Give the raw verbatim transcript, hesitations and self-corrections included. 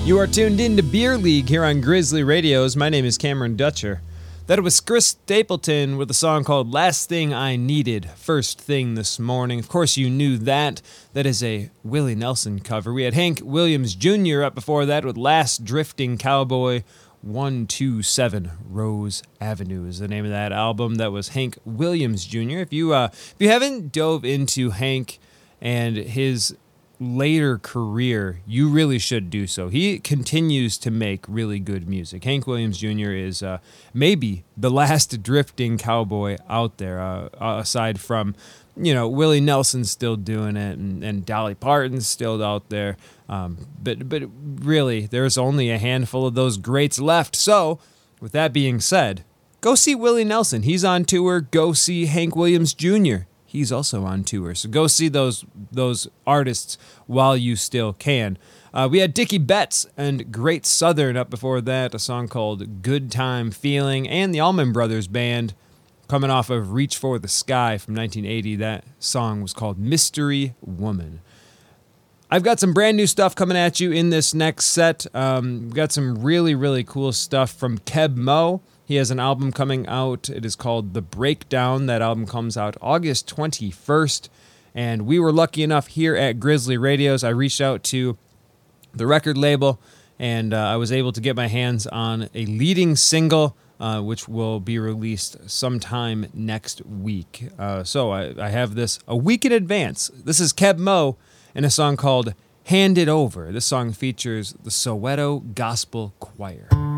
You are tuned in to Beer League here on Grizzly Radios. My name is Cameron Dutcher. That was Chris Stapleton with a song called Last Thing I Needed, First Thing This Morning. Of course, you knew that. That is a Willie Nelson cover. We had Hank Williams Junior up before that with Last Drifting Cowboy. one two seven Rose Avenue is the name of that album. That was Hank Williams Junior If you uh, if you haven't dove into Hank and his later career, you really should do so. He continues to make really good music. Hank Williams Junior is uh, maybe the last drifting cowboy out there, uh, aside from, you know, Willie Nelson's still doing it, and, and Dolly Parton's still out there. Um, but but really, there's only a handful of those greats left. So, with that being said, go see Willie Nelson. He's on tour. Go see Hank Williams Junior He's also on tour. So go see those those artists while you still can. Uh, we had Dickie Betts and Great Southern up before that, a song called Good Time Feeling, and the Allman Brothers Band coming off of Reach for the Sky from nineteen eighty. That song was called Mystery Woman. I've got some brand new stuff coming at you in this next set. Um, we've got some really, really cool stuff from Keb Mo. He has an album coming out. It is called The Breakdown. That album comes out August twenty-first. And we were lucky enough here at Grizzly Radios. I reached out to the record label, and uh, I was able to get my hands on a leading single, uh, which will be released sometime next week. Uh, so I, I have this a week in advance. This is Keb Mo and a song called Hand It Over. This song features the Soweto Gospel Choir.